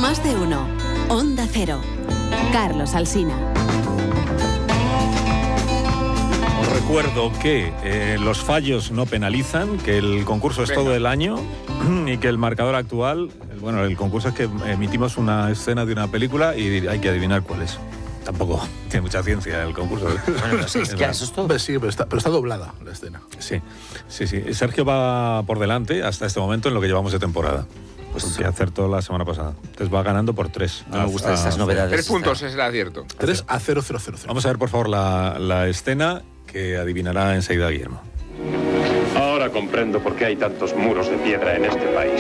Más de uno. Onda Cero. Carlos Alsina. Os recuerdo que los fallos no penalizan, que el concurso es todo el año y que el marcador actual, el concurso es que emitimos una escena de una película y hay que adivinar cuál es. Tampoco tiene mucha ciencia el concurso. Bueno, sí, es que eso es todo. Pues sí, pero está doblada la escena. Sí. Sergio va por delante hasta este momento en lo que llevamos de temporada. Pues que acertó la semana pasada. Entonces va ganando por 3. No me gustan estas novedades. 3 puntos es el acierto. 3-0-0-0. Vamos a ver, por favor, la escena que adivinará enseguida Guillermo. Ahora comprendo por qué hay tantos muros de piedra en este país.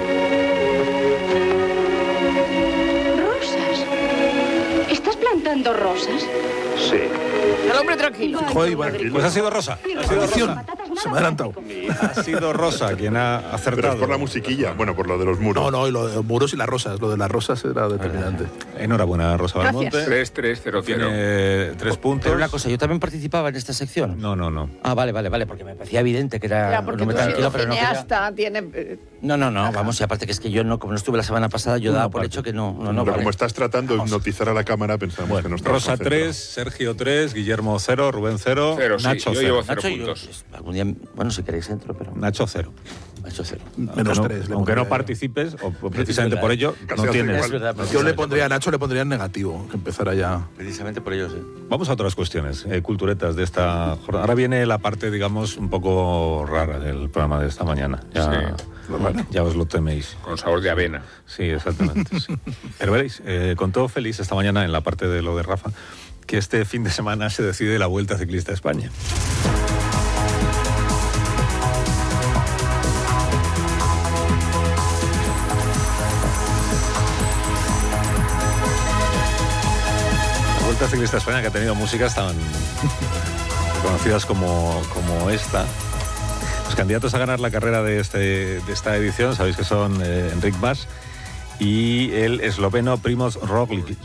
¿Rosas? ¿Estás plantando rosas? Sí. El hombre tranquilo. Joder, Iván, Pues ha sido Rosa. Maldición. Se me ha adelantado. Ha sido Rosa quien ha acertado. Pero es por la musiquilla, por lo de los muros. No, y lo de los muros y las rosas. Lo de las rosas era determinante. Enhorabuena, Rosa Balmonte. 3-3-0-0. Tiene 3 puntos. Pero una cosa, ¿yo también participaba en esta sección? No. Ah, vale, porque me parecía evidente que era... Ya, porque no me tú siendo tranquilo, pero no quería... cineasta tiene... No, vamos, y aparte que es que yo no, como no estuve la semana pasada, yo daba por hecho que no. Pero vale. como estás tratando de hipnotizar a la cámara, pensamos que no estás Rosa 3, Sergio 3, Guillermo 0, Rubén 0, Nacho 0. Yo llevo 0 Nacho, puntos. algún día, bueno, si queréis entro, pero... Nacho 0. Nacho 0. Menos 3. Aunque no participes, o precisamente por ello, Casi no hace tienes. Es verdad, Yo le pondría a Nacho, le pondría en negativo, que empezara ya. Precisamente por ello, sí. Vamos a otras cuestiones, culturetas de esta jornada. Ahora viene la parte, digamos, un poco rara del programa de esta mañana. Ya os lo teméis. Con sabor de avena. Sí, exactamente. Sí. Pero veréis, contó Félix esta mañana en la parte de lo de Rafa, que este fin de semana se decide la Vuelta Ciclista a España. La Vuelta Ciclista a España, que ha tenido músicas tan reconocidas como esta. Los candidatos a ganar la carrera de esta edición, sabéis que son Enric Mas y el esloveno Primož Roglič.